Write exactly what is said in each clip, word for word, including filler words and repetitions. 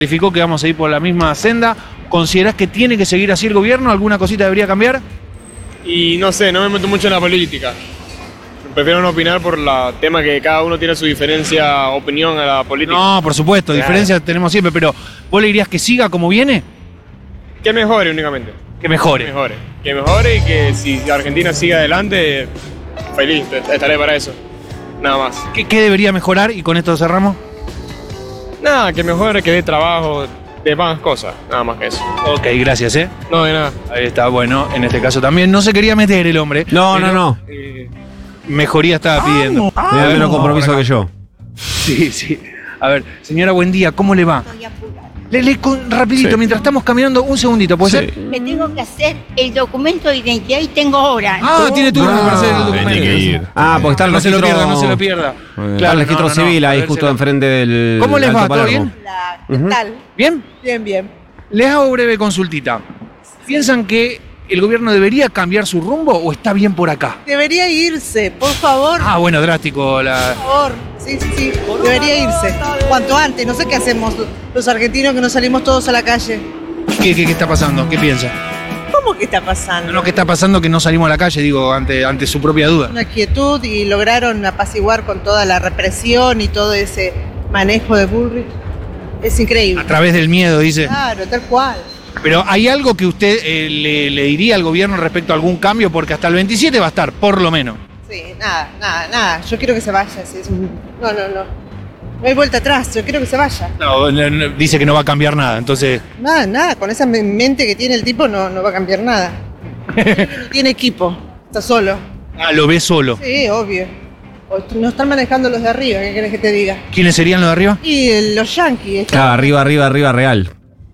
Verificó que vamos a ir por la misma senda. ¿Considerás que tiene que seguir así el gobierno? ¿Alguna cosita debería cambiar? Y no sé, no me meto mucho en la política. Prefiero no opinar por el tema que cada uno tiene su diferencia, opinión a la política. No, por supuesto, Claro. diferencias tenemos siempre, pero ¿vos le dirías que siga como viene? Que mejore únicamente. Que mejore. Que mejore. Que mejore y que si Argentina sigue adelante, feliz, estaré para eso. Nada más. ¿Qué, qué debería mejorar? Y con esto cerramos. Nada, que mejore, que dé trabajo, de más cosas, nada más que eso. Ok, gracias, ¿eh? No, de nada. Ahí está, bueno, en este caso también. No se quería meter el hombre. No, pero, no, no. eh, mejoría estaba pidiendo. Tiene menos compromiso que yo. Sí, sí. A ver, señora, buen día, ¿cómo le va? Estoy apurada. Le, le con- rapidito, Sí. mientras estamos caminando, un segundito, ¿puede ser? Me tengo que hacer el documento de identidad y tengo hora. Ah, tiene turno Ah, para hacer el tiene documento. que ir. Ah, porque está el No se lo registro- pierda, no se lo pierda. Claro, el registro no, no, no. civil A ahí ver, justo se lo- enfrente del. ¿Cómo les Alto va? ¿Todo Palermo. bien? Hola, ¿qué Ujú. tal? ¿Bien? Bien, bien. Les hago breve consultita. ¿Piensan que el gobierno debería cambiar su rumbo o está bien por acá? Debería irse, por favor, Ah, bueno, drástico. La... por favor. Sí, sí, sí. Debería irse. Cuanto antes. No sé qué hacemos los argentinos que nos salimos todos a la calle. ¿Qué, qué, qué está pasando? ¿Qué piensa? ¿Cómo que está pasando? No, no, ¿qué está pasando que no salimos a la calle? Digo, ante, ante su propia duda. Una quietud y lograron apaciguar con toda la represión y todo ese manejo de Bullrich. Es increíble. A través del miedo, dice. Claro, tal cual. Pero ¿hay algo que usted eh, le, le diría al gobierno respecto a algún cambio? Porque hasta el veintisiete va a estar, por lo menos. Sí, nada, nada, nada. Yo quiero que se vaya. sí, es un- No, no, no. No hay vuelta atrás. Yo quiero que se vaya. No, no, no, dice que no va a cambiar nada, entonces... Nada, nada. Con esa me- mente que tiene el tipo no, no va a cambiar nada. No tiene equipo. Está solo. Ah, lo ve solo. Sí, obvio. O no están manejando los de arriba, ¿qué querés que te diga? ¿Quiénes serían los de arriba? Y eh, los yanquis. esta- Claro, arriba, arriba, arriba, real.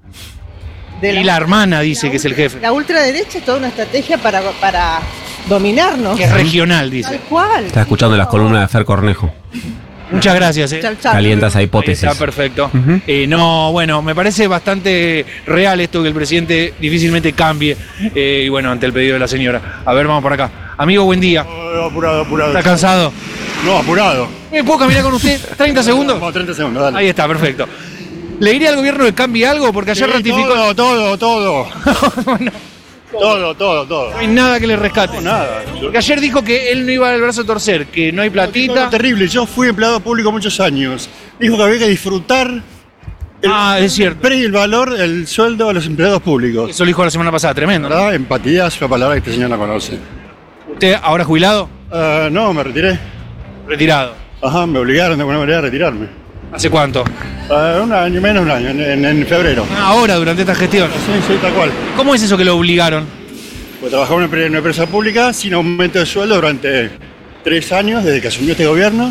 de Y la hermana dice que es el jefe. La ultraderecha es toda una estrategia para, para dominarnos. Que es regional, dice. Tal cual. Está escuchando las columnas de Fer Cornejo. Muchas gracias, eh. Chau, chau. Calienta esa Ahí hipótesis. está, perfecto. Ujú. Eh, no, bueno, me parece bastante real esto que el presidente difícilmente cambie. Eh, y bueno, ante el pedido de la señora. A ver, vamos por acá. Amigo, buen día. No, apurado, apurado. ¿Está cansado? No, apurado. ¿Me puedo caminar con usted? ¿treinta segundos? Vamos, treinta segundos, dale. Ahí está, perfecto. ¿Le diría al gobierno que cambie algo? Porque ayer Sí, ratificó... Todo, todo, todo. no, Todo, todo, todo. no hay nada que le rescate. No, nada. Porque ayer dijo que él no iba al brazo a torcer, que no hay platita. Todo terrible. Yo fui empleado público muchos años. Dijo que había que disfrutar el, Ah, es cierto. pre y el valor, el sueldo a los empleados públicos. Eso lo dijo la semana pasada, tremendo, ¿no? ¿Verdad? Empatía es una palabra que este señor no conoce. ¿Usted ahora jubilado? Ah, no, me retiré. Retirado. Ajá, me obligaron de alguna manera a retirarme. ¿Hace cuánto? Ah, un año, menos de un año, en, en- en febrero. Ah, ahora, durante esta gestión. Sí, sí, tal cual. ¿Cómo es eso que lo obligaron? Pues trabajaba en una empre- en una empresa pública sin aumento de sueldo durante tres años desde que asumió este gobierno.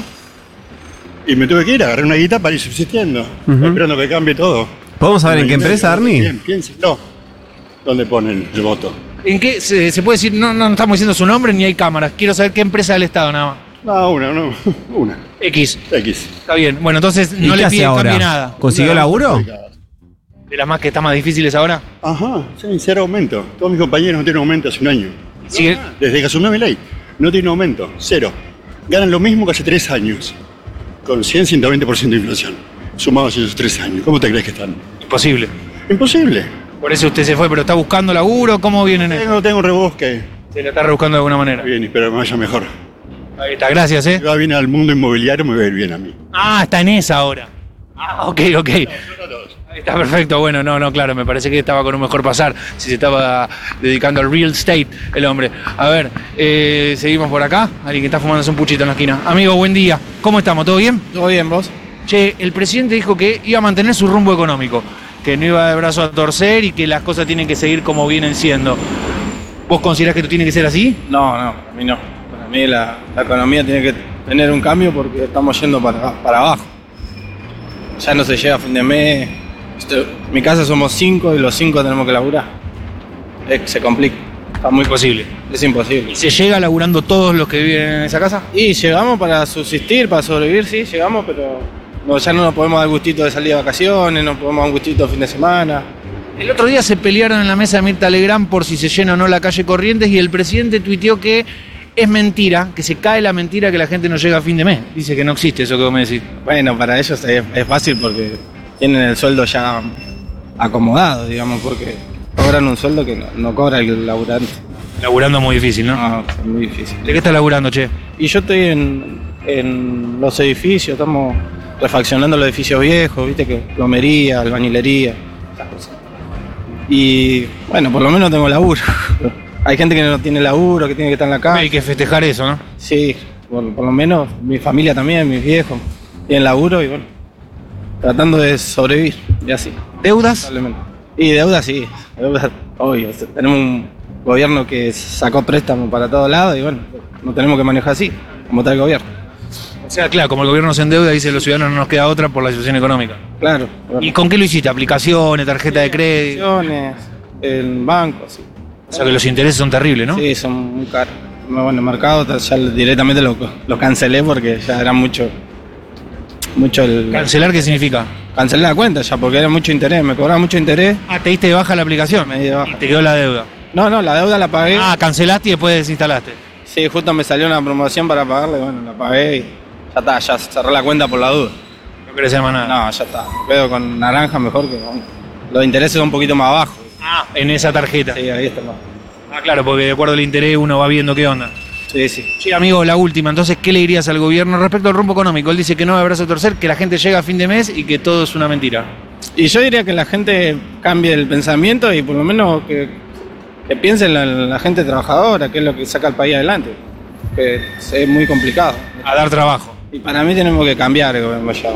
Y me tuve que ir, agarré una guita para ir subsistiendo. Ujú. Esperando que cambie todo. ¿Podemos saber en qué empresa, Arni? Bien, piénsenlo. ¿Dónde ponen el voto? ¿En qué se, se puede decir? No, no estamos diciendo su nombre ni hay cámaras. Quiero saber qué empresa del Estado nada más. No, una, no, una. X. X. Está bien. Bueno, entonces ¿Y no qué le hace pide que cambie ahora? nada. ¿Consiguió Una- laburo? De las más que están más difíciles ahora. Ajá, sí, cero aumento. Todos mis compañeros no tienen aumento hace un año. Sigue. Desde que asumió mi ley, no tienen aumento, cero. Ganan lo mismo que hace tres años, con cien, ciento veinte por ciento de inflación, sumados esos tres años. ¿Cómo te crees que están? Imposible. Imposible. Por eso usted se fue, pero está buscando laburo. ¿Cómo vienen? Tengo, tengo un rebusque. Se la está rebuscando de alguna manera. Bien, espero que me vaya mejor. Ahí está, gracias, ¿eh? Si va bien al mundo inmobiliario, me va a ir bien a mí. Ah, está en esa ahora. Ah, ok, ok. Ahí está perfecto. Bueno, no, no, claro, me parece que estaba con un mejor pasar. Si se estaba dedicando al real estate, el hombre. A ver, eh, seguimos por acá. Alguien que está fumándose un puchito en la esquina. Amigo, buen día. ¿Cómo estamos? ¿Todo bien? ¿Todo bien, vos? Che, el presidente dijo que iba a mantener su rumbo económico, que no iba de brazo a torcer y que las cosas tienen que seguir como vienen siendo. ¿Vos considerás que esto tiene que ser así? No, no, para mí no. Para mí la, la economía tiene que tener un cambio porque estamos yendo para, para abajo. Ya no se llega a fin de mes. Esto- en mi casa somos cinco y los cinco tenemos que laburar. Es que se complica. Está muy Imposible. Es imposible. ¿Se llega laburando todos los que viven en esa casa? Y llegamos para subsistir, para sobrevivir, sí, llegamos, pero no, ya no nos podemos dar gustito de salir de vacaciones, no podemos dar un gustito de fin de semana. El otro día se pelearon en la mesa de Mirta Legrand por si se llena o no la calle Corrientes y el presidente tuiteó que es mentira, que se cae la mentira que la gente no llega a fin de mes. Dice que no existe eso que vos me decís. Bueno, para ellos es, es fácil porque tienen el sueldo ya acomodado, digamos, porque cobran un sueldo que no, no cobra el laburante. Laburando es muy difícil, ¿no? No, es muy difícil. ¿De qué estás laburando, che? Y yo estoy en, en los edificios, estamos refaccionando los edificios viejos, viste, que plomería, albañilería, esas cosas. Y bueno, por lo menos tengo laburo. Hay gente que no tiene laburo, que tiene que estar en la casa. Hay que festejar eso, ¿no? Sí, por, por lo menos mi familia también, mis viejos, tienen laburo y bueno, tratando de sobrevivir y así. ¿Deudas? Y deudas sí, deudas, obvio. Tenemos un gobierno que sacó préstamos para todos lados y bueno, no tenemos que manejar así, como está el gobierno. O sea, claro, como el gobierno se endeuda, dice los ciudadanos no nos queda otra por la situación económica. Claro. ¿Y con qué lo hiciste? ¿Aplicaciones, tarjeta de crédito? Aplicaciones, el banco, sí. O sea que los intereses son terribles, ¿no? Sí, son muy caros. Bueno, el mercado ya directamente lo, lo cancelé porque ya era mucho, mucho el... ¿Cancelar qué significa? Cancelé la cuenta ya porque era mucho interés, me cobraba mucho interés. Ah, ¿te diste de baja la aplicación? Me di de baja. Y te quedó la deuda. No, no, la deuda la pagué. Ah, cancelaste y después desinstalaste. Sí, justo me salió una promoción para pagarla y bueno, la pagué y ya está, ya cerré la cuenta por la duda. No querés hacer más nada. No, ya está. Me quedo con naranja mejor que bueno, los intereses son un poquito más bajos. Ah, en esa tarjeta. Sí, ahí está. Ah, claro, porque de acuerdo al interés uno va viendo qué onda. Sí, sí. Sí, amigo, la última. Entonces, ¿qué le dirías al gobierno respecto al rumbo económico? Él dice que no hay abrazo a torcer, que la gente llega a fin de mes y que todo es una mentira. Y yo diría que la gente cambie el pensamiento y por lo menos que, que piense en la, la gente trabajadora, que es lo que saca al país adelante. Que es muy complicado. A dar trabajo. Y para mí tenemos que cambiar el gobierno ya.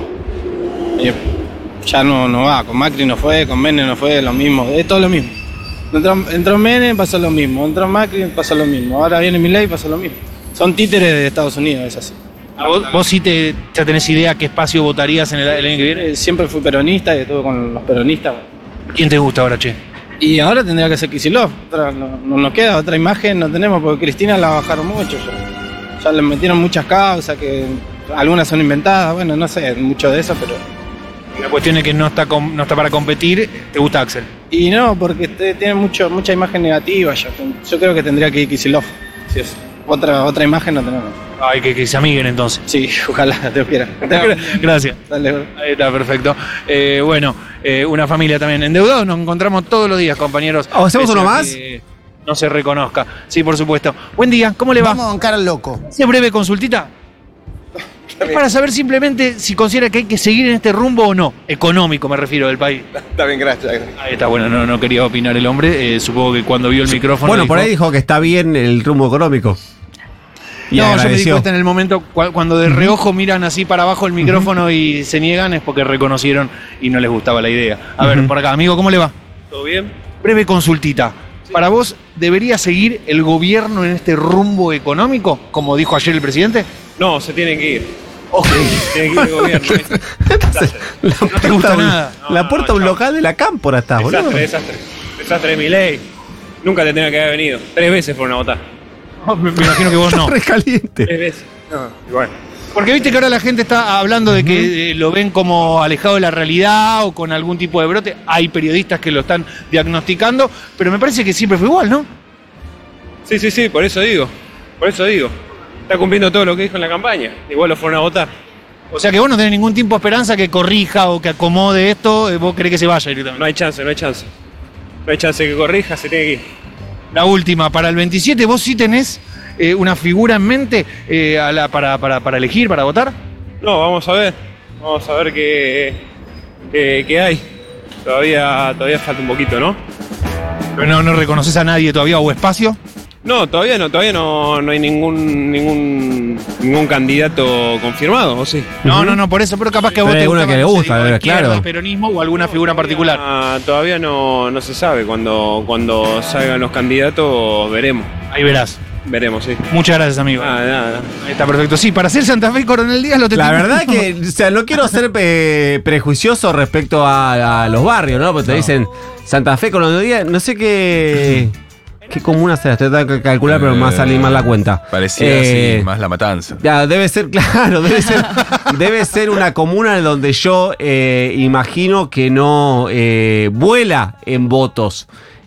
Y ya no, no va, con Macri no fue, con Menem no fue, lo mismo, es todo lo mismo. Entró, entró Menem, pasó lo mismo, entró Macri, pasó lo mismo, ahora viene Milei, pasó lo mismo. Son títeres de Estados Unidos, es así. ¿Vos, vos sí te, ya tenés idea qué espacio votarías en el, el año que viene? Eh, Siempre fui peronista y estuve con los peronistas. ¿Quién te gusta ahora, che? Y ahora tendría que ser Kicillof, otra, no, no nos queda otra imagen, no tenemos, porque Cristina la bajaron mucho ya. Ya le metieron muchas causas, que algunas son inventadas, bueno, no sé mucho de eso, pero... La cuestión es que no está, com- no está para competir, ¿te gusta Axel? Y no, porque te, tiene mucho, mucha imagen negativa ya. Yo creo que tendría que ir Kicillof. Si es otra, otra imagen no tenemos. Ay, que, que se amiguen entonces. Sí, ojalá, te quiera. Gracias. Dale. Ahí está, perfecto. Eh, bueno, eh, una familia también. Endeudados nos encontramos todos los días, compañeros. ¿O hacemos Pese uno a más? que no se reconozca. Sí, por supuesto. Buen día, ¿cómo le va? Vamos a bancar al loco. ¿Hace breve consultita? Es para saber simplemente si considera que hay que seguir en este rumbo o no. Económico, me refiero, del país. Está bien, gracias. Ahí está, bueno, no, no quería opinar el hombre. Eh, supongo que cuando vio el micrófono. Bueno, dijo, por ahí dijo que está bien el rumbo económico. Y no, yo me di agradeció. cuenta en el momento cu- cuando de reojo miran así para abajo el micrófono y se niegan es porque reconocieron y no les gustaba la idea. A ver, Ujú. por acá, amigo, ¿cómo le va? ¿Todo bien? Breve consultita. ¿Para vos debería seguir el gobierno en este rumbo económico, como dijo ayer el presidente? No, se tienen que ir. Ok. Tiene que ir el gobierno. La No te gusta un- nada. La No, puerta no, a un chao. local de la cámpora está, boludo. Desastre, desastre. Desastre de mi ley. Nunca te tenía que haber venido. Tres veces fueron a votar. No, me, me imagino que vos no. Está re caliente. Tres veces. No, igual. Porque viste que ahora la gente está hablando de que eh, lo ven como alejado de la realidad o con algún tipo de brote. Hay periodistas que lo están diagnosticando, pero me parece que siempre fue igual, ¿no? Sí, sí, sí, por eso digo. Por eso digo. Está cumpliendo todo lo que dijo en la campaña. Igual lo fueron a votar. O sea que vos no tenés ningún tipo de esperanza que corrija o que acomode esto, eh, vos querés que se vaya directamente. No hay chance, no hay chance. No hay chance de que corrija, se tiene que ir. La última, para el veintisiete, ¿vos sí tenés eh, una figura en mente eh, a la- para, para, para elegir, para votar? No, vamos a ver. Vamos a ver qué, qué, qué hay. Todavía, todavía falta un poquito, ¿no? Pero no, no reconoces a nadie todavía o espacio. No, todavía no, todavía no, no hay ningún, ningún ningún candidato confirmado, ¿o sí? No, no, no, por eso, pero capaz que a vos Pero hay te alguna gustaba, que le no sé, gusta, digo, eh, izquierda, claro. el peronismo o alguna figura en particular. Ah, todavía no, no se sabe. Cuando, cuando salgan los candidatos veremos. Ahí verás. Veremos, sí. Muchas gracias, amigo. Nada, nada. Ahí está perfecto. Sí, para ser Santa Fe y Coronel Díaz lo te La verdad que, o sea, no quiero ser eh, prejuicioso respecto a, a los barrios, ¿no? Porque te dicen Santa Fe con los días, no sé qué. ¿Qué comuna será? Estoy tratando de calcular, pero me va a salir mal la cuenta. Parecía Eh, así, más La Matanza. Ya, debe ser, claro, debe ser, debe ser una comuna en donde yo eh, imagino que no eh, vuela en votos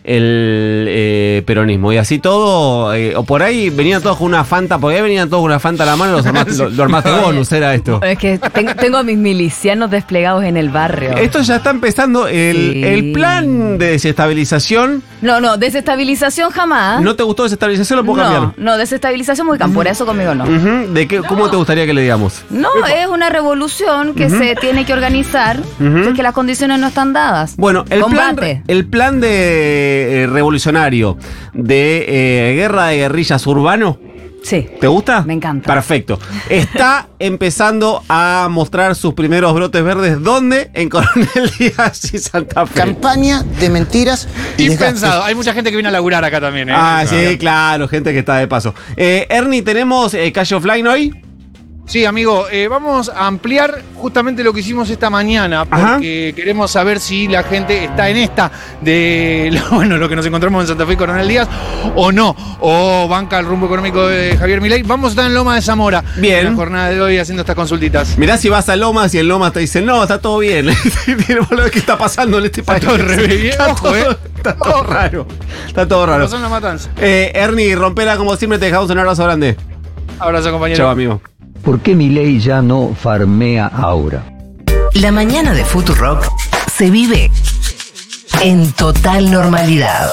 el eh, peronismo. Y así todo, eh, o por ahí venían todos con una Fanta, porque ahí venían todos con una Fanta a la mano y los armaste, lo, lo armaste bonus, era esto. Es que tengo, tengo a mis milicianos desplegados en el barrio. Esto ya está empezando, el, Sí. el plan de desestabilización. No, no, desestabilización jamás. ¿No te gustó desestabilización? ¿Lo puedo no, cambiar? no, desestabilización muy por eso conmigo no. Ujú. ¿De qué, ¿Cómo te gustaría que le digamos? No, es una revolución que se tiene que organizar, Ujú. porque las condiciones no están dadas. Bueno, el plan, Combate. el plan de eh, revolucionario de eh, guerra de guerrillas urbano, Sí. ¿te gusta? Me encanta. Perfecto. Está empezando a mostrar sus primeros brotes verdes. ¿Dónde? En Coronel Díaz y Santa Fe. Campaña de mentiras y Y desgastes. pensado, hay mucha gente que viene a laburar acá también, ¿eh? Ah, sí, claro, gente que está de paso. Eh, Ernie, ¿tenemos eh, Cash Offline hoy? Sí, amigo, eh, vamos a ampliar justamente lo que hicimos esta mañana, porque Ajá. queremos saber si la gente está en esta de lo, bueno, lo que nos encontramos en Santa Fe y Coronel Díaz, o no, o banca el rumbo económico de Javier Milei. Vamos a estar en Loma de Zamora Bien. en la jornada de hoy haciendo estas consultitas. Mirá si vas a Lomas y en Lomas te dicen, no, está todo bien. ¿Qué está pasando en este país? todo re bien, Está ojo, todo- eh. Está todo raro. Está todo raro. Pasó en la matanza. Eh, Ernie, rompela como siempre, te dejamos un abrazo grande. Abrazo, compañero. Chao, amigo. ¿Por qué Milei ya no farmea ahora? La mañana de Futurock se vive en total normalidad.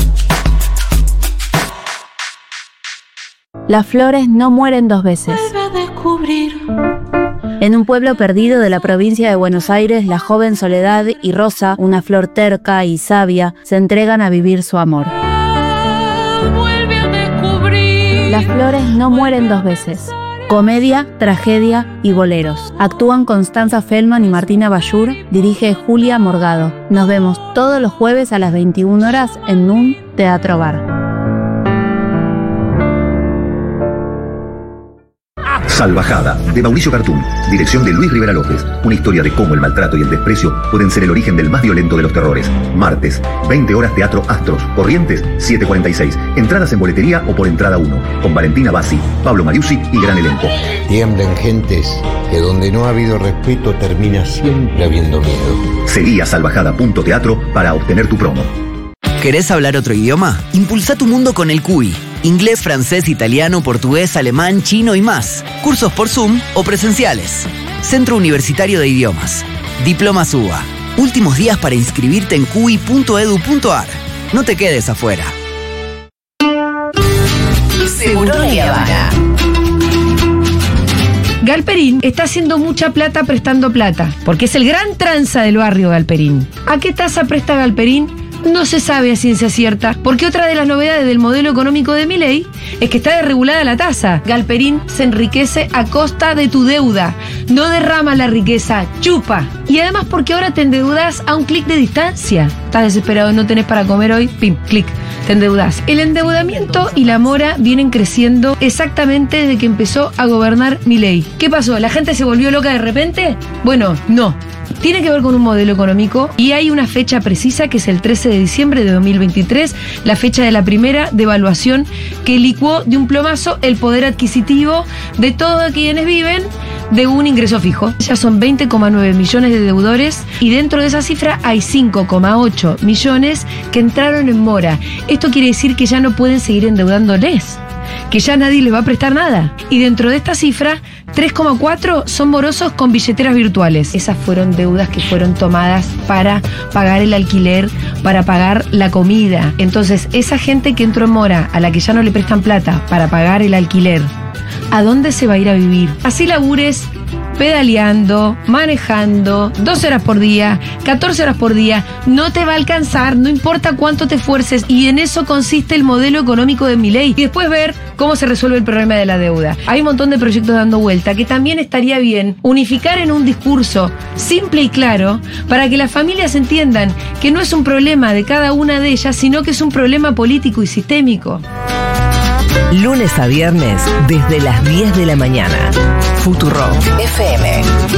Las flores no mueren dos veces. En un pueblo perdido de la provincia de Buenos Aires, la joven Soledad y Rosa, una flor terca y sabia, se entregan a vivir su amor. Las flores no mueren dos veces. Comedia, tragedia y boleros. Actúan Constanza Feldman y Martina Bayur. Dirige Julia Morgado. Nos vemos todos los jueves a las veintiuna horas en un Teatro Bar. Salvajada, de Mauricio Cartún, dirección de Luis Rivera López. Una historia de cómo el maltrato y el desprecio pueden ser el origen del más violento de los terrores. Martes, veinte horas, Teatro Astros. Corrientes, siete cuarenta y seis. Entradas en boletería o por entrada uno. Con Valentina Bassi, Pablo Mariusi y gran elenco. Tiemblen gentes, que donde no ha habido respeto termina siempre habiendo miedo. Seguí a salvajada punto teatro para obtener tu promo. ¿Querés hablar otro idioma? Impulsa tu mundo con el C U I. Inglés, francés, italiano, portugués, alemán, chino y más. Cursos por Zoom o presenciales. Centro Universitario de Idiomas. Diplomas U B A. Últimos días para inscribirte en cui punto edu punto ar. No te quedes afuera. Seguro La Habana. Galperín está haciendo mucha plata prestando plata, porque es el gran tranza del barrio Galperín. ¿A qué tasa presta Galperín? No se sabe a ciencia cierta, porque otra de las novedades del modelo económico de Milei es que está desregulada la tasa. Galperín se enriquece a costa de tu deuda, no derrama la riqueza, chupa. Y además porque ahora te endeudas a un clic de distancia. Estás desesperado y no tenés para comer hoy, pim, clic, te endeudas. El endeudamiento y la mora vienen creciendo exactamente desde que empezó a gobernar Milei. ¿Qué pasó? ¿La gente se volvió loca de repente? Bueno, no. Tiene que ver con un modelo económico y hay una fecha precisa que es el trece de diciembre de dos mil veintitrés, la fecha de la primera devaluación que licuó de un plomazo el poder adquisitivo de todos quienes viven de un ingreso fijo. Ya son veinte coma nueve millones de deudores y dentro de esa cifra hay cinco coma ocho millones que entraron en mora. Esto quiere decir que ya no pueden seguir endeudándoles, que ya nadie les va a prestar nada. Y dentro de esta cifra, tres coma cuatro son morosos con billeteras virtuales. Esas fueron deudas que fueron tomadas para pagar el alquiler, para pagar la comida. Entonces, esa gente que entró en mora, a la que ya no le prestan plata para pagar el alquiler, ¿a dónde se va a ir a vivir? Así labures pedaleando, manejando, doce horas por día, catorce horas por día, no te va a alcanzar, no importa cuánto te esfuerces, y en eso consiste el modelo económico de Milei. Y después ver cómo se resuelve el problema de la deuda. Hay un montón de proyectos dando vuelta que también estaría bien unificar en un discurso simple y claro para que las familias entiendan que no es un problema de cada una de ellas, sino que es un problema político y sistémico. Lunes a viernes desde las diez de la mañana. Futurock F M.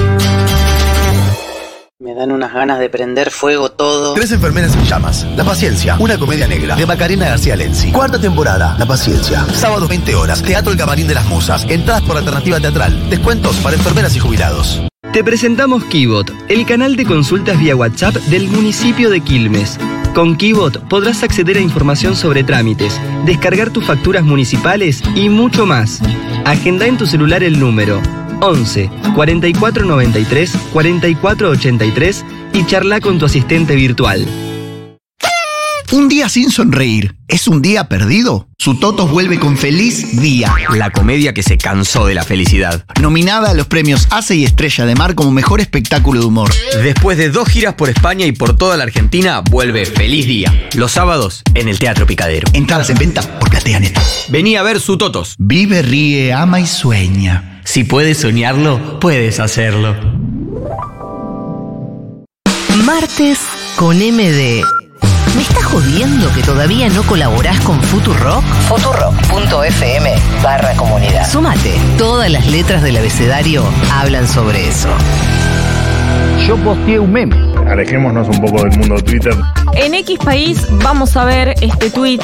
Me dan unas ganas de prender fuego todo. Tres enfermeras en llamas. La Paciencia, una comedia negra. De Macarena García Lenzi. Cuarta temporada. La Paciencia. Sábados veinte horas. Teatro El Camarín de las Musas. Entradas por alternativa teatral. Descuentos para enfermeras y jubilados. Te presentamos Kibot, el canal de consultas vía WhatsApp del municipio de Quilmes. Con Kibot podrás acceder a información sobre trámites, descargar tus facturas municipales y mucho más. Agenda en tu celular el número once, cuarenta y cuatro noventa y tres, cuarenta y cuatro ochenta y tres y charla con tu asistente virtual. Un día sin sonreír, ¿es un día perdido? Su Totos vuelve con Feliz Día. La comedia que se cansó de la felicidad. Nominada a los premios A C E y Estrella de Mar como mejor espectáculo de humor. Después de dos giras por España y por toda la Argentina, vuelve Feliz Día. Los sábados en el Teatro Picadero. Entradas en venta por PlateaNet. Vení a ver Su Totos. Vive, ríe, ama y sueña. Si puedes soñarlo, puedes hacerlo. Martes con M D. ¿Me estás jodiendo que todavía no colaborás con Futurock? Futurock.fm barra comunidad. Sumate. Todas las letras del abecedario hablan sobre eso. Yo posteé un meme. Alejémonos un poco del mundo de Twitter. En X País vamos a ver este tweet.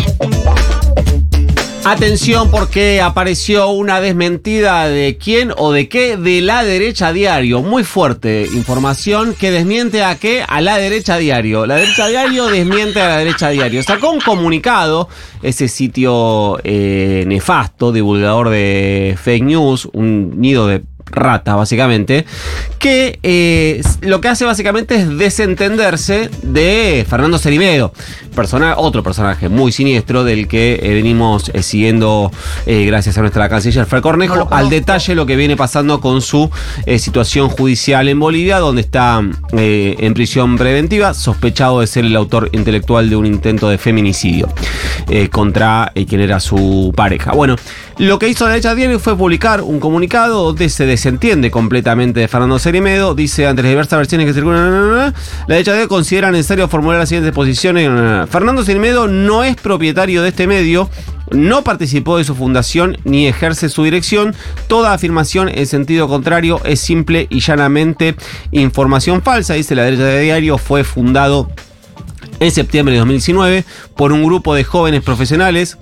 Atención, porque apareció una desmentida de quién o de qué de La Derecha Diario. Muy fuerte información que desmiente a qué, a La Derecha Diario. La Derecha Diario desmiente a La Derecha Diario. Sacó un comunicado, ese sitio eh, nefasto, divulgador de fake news, un nido de rata básicamente, que eh, lo que hace básicamente es desentenderse de Fernando Cerimedo, persona, otro personaje muy siniestro del que eh, venimos eh, siguiendo eh, gracias a nuestra canciller Fer Cornejo, no al detalle lo que viene pasando con su eh, situación judicial en Bolivia, donde está eh, en prisión preventiva, sospechado de ser el autor intelectual de un intento de feminicidio eh, contra eh, quien era su pareja. Bueno, lo que hizo la Derecha Diario fue publicar un comunicado donde se desentiende completamente de Fernando Cerimedo. Dice, ante las diversas versiones que circulan, la Derecha Diario considera necesario formular las siguientes posiciones. Fernando Cerimedo no es propietario de este medio, no participó de su fundación ni ejerce su dirección. Toda afirmación en sentido contrario es simple y llanamente información falsa. Dice, la Derecha Diario fue fundado en septiembre de dos mil diecinueve por un grupo de jóvenes profesionales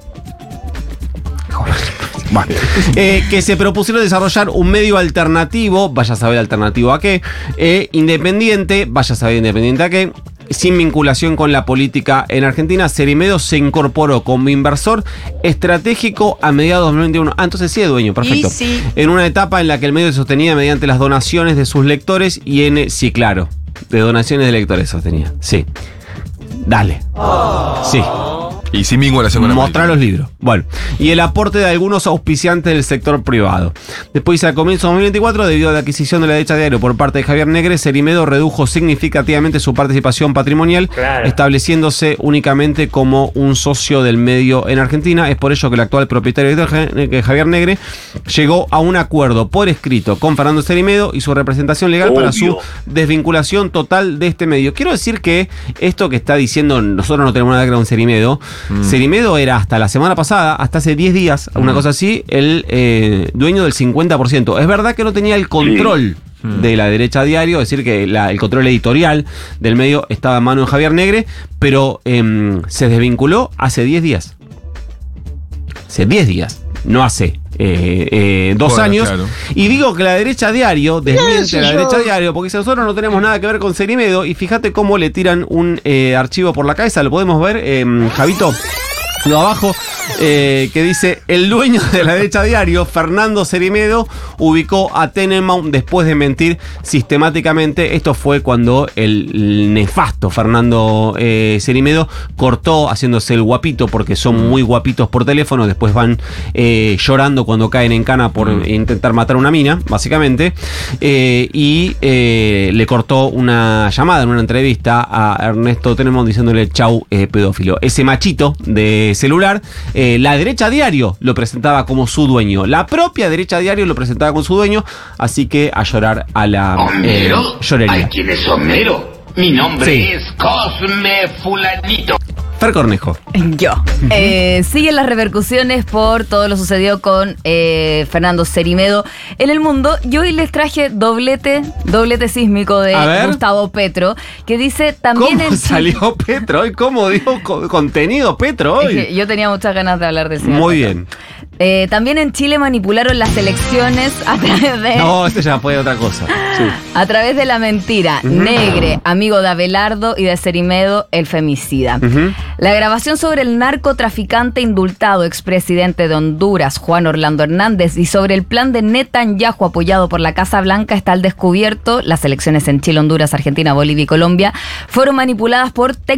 Bueno, eh, que se propusieron desarrollar un medio alternativo, vaya a saber alternativo a qué, eh, independiente, vaya a saber independiente a qué, sin vinculación con la política en Argentina. Cerimedo se incorporó como inversor estratégico a mediados de dos mil veintiuno. Ah, entonces sí es dueño, perfecto. Sí. En una etapa en la que el medio se sostenía mediante las donaciones de sus lectores y en... Sí, claro, de donaciones de lectores sostenía, sí. Dale. Oh. Sí. Y sin vinculación con la mostrar los libros. Bueno, y el aporte de algunos auspiciantes del sector privado. Después, a comienzos de dos mil veinticuatro, debido a la adquisición de la Derecha Diario por parte de Javier Negre, Cerimedo redujo significativamente su participación patrimonial, claro, estableciéndose únicamente como un socio del medio en Argentina. Es por ello que el actual propietario de Javier Negre llegó a un acuerdo por escrito con Fernando Cerimedo y su representación legal, obvio, para su desvinculación total de este medio. Quiero decir que esto que está diciendo, nosotros no tenemos nada que ver con Cerimedo. Mm. Cerimedo era hasta la semana pasada, hasta hace diez días, una mm. cosa así, el eh, dueño del cincuenta por ciento. Es verdad que no tenía el control sí. mm. de la Derecha Diario, es decir, que la, el control editorial del medio estaba en manos de Javier Negre, pero eh, se desvinculó hace diez días. Hace diez días, no hace eh, eh, dos bueno, años. Claro. Y digo que la Derecha Diario desmiente a la Derecha Diario, porque si nosotros no tenemos nada que ver con Cerimedo, y fíjate cómo le tiran un eh, archivo por la cabeza, lo podemos ver, eh, Javito, lo abajo, eh, que dice: el dueño de la Derecha Diario, Fernando Cerimedo, ubicó a Tenenbaum después de mentir sistemáticamente. Esto fue cuando el, el nefasto Fernando eh, Cerimedo cortó haciéndose el guapito, porque son muy guapitos por teléfono, después van eh, llorando cuando caen en cana por mm. intentar matar a una mina, básicamente, eh, y eh, le cortó una llamada en una entrevista a Ernesto Tenenbaum diciéndole chau eh, pedófilo. Ese machito de celular, eh, la Derecha Diario lo presentaba como su dueño, la propia Derecha Diario lo presentaba como su dueño, así que a llorar a la eh, llorería. ¿Hay quién es Homero? Mi nombre sí. es Cosme Fulanito. Fer Cornejo. Yo. Uh-huh. Eh, siguen las repercusiones por todo lo sucedido con eh, Fernando Cerimedo en el mundo. Yo hoy les traje doblete, doblete sísmico de Gustavo Petro, que dice también... ¿Cómo el salió Petro hoy? ¿Cómo dio co- contenido Petro hoy? Es que yo tenía muchas ganas de hablar de ese. Muy bien. Eh, también en Chile manipularon las elecciones a través de... No, esto ya fue otra cosa. Sí. A través de la mentira. Uh-huh. Negre, amigo de Abelardo, y de Cerimedo, el femicida. Uh-huh. La grabación sobre el narcotraficante indultado, expresidente de Honduras, Juan Orlando Hernández, y sobre el plan de Netanyahu apoyado por la Casa Blanca está al descubierto. Las elecciones en Chile, Honduras, Argentina, Bolivia y Colombia fueron manipuladas por